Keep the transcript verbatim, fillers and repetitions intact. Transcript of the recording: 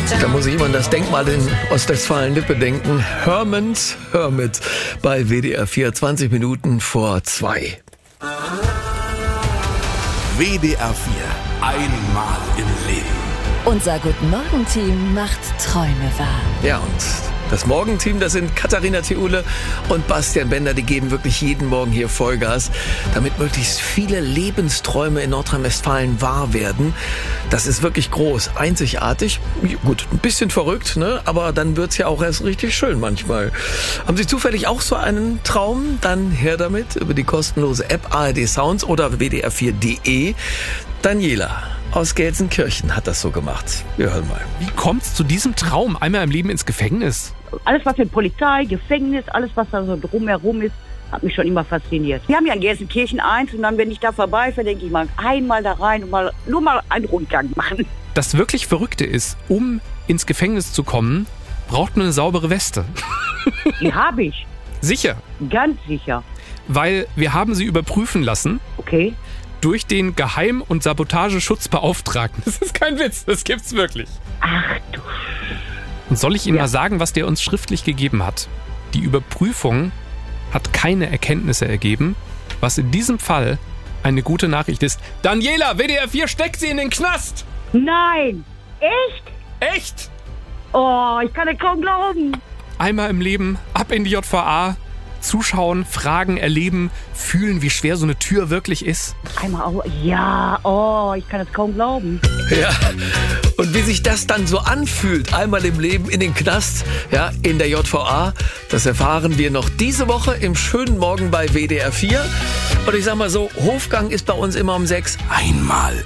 Da muss ich immer an das Denkmal in Ostwestfalen-Lippe denken. Hermans Hermit bei W D R vier, zwanzig Minuten vor zwei. W D R vier, einmal im Leben. Unser Guten-Morgen-Team macht Träume wahr. Ja, und das Morgenteam, das sind Katharina Theule und Bastian Bender, die geben wirklich jeden Morgen hier Vollgas, damit möglichst viele Lebensträume in Nordrhein-Westfalen wahr werden. Das ist wirklich groß, einzigartig, gut, ein bisschen verrückt, ne? Aber dann wird's ja auch erst richtig schön manchmal. Haben Sie zufällig auch so einen Traum? Dann her damit über die kostenlose App A R D Sounds oder W D R vier punkt de. Daniela aus Gelsenkirchen hat das so gemacht. Wir hören mal. Wie kommt's zu diesem Traum, einmal im Leben ins Gefängnis? Alles, was mit Polizei, Gefängnis, alles, was da so drumherum ist, hat mich schon immer fasziniert. Wir haben ja in Gelsenkirchen eins und dann, wenn ich da vorbeifahre, denke ich mal, einmal da rein und mal, nur mal einen Rundgang machen. Das wirklich Verrückte ist, um ins Gefängnis zu kommen, braucht man eine saubere Weste. Die habe ich. Sicher. Ganz sicher. Weil wir haben sie überprüfen lassen. Okay. Durch den Geheim- und Sabotageschutzbeauftragten. Das ist kein Witz, das gibt's wirklich. Ach du. Und soll ich Ihnen Ja. mal sagen, was der uns schriftlich gegeben hat? Die Überprüfung hat keine Erkenntnisse ergeben, was in diesem Fall eine gute Nachricht ist. Daniela, W D R vier steckt sie in den Knast! Nein! Echt? Echt? Oh, ich kann es kaum glauben. Einmal im Leben, ab in die J V A, zuschauen, fragen, erleben, fühlen, wie schwer so eine Tür wirklich ist. Einmal auch. Ja, oh, ich kann es kaum glauben. Ja, und wie sich das dann so anfühlt, einmal im Leben in den Knast, ja, in der J V A, das erfahren wir noch diese Woche im schönen Morgen bei W D R vier. Und ich sag mal so, Hofgang ist bei uns immer um sechs. Einmal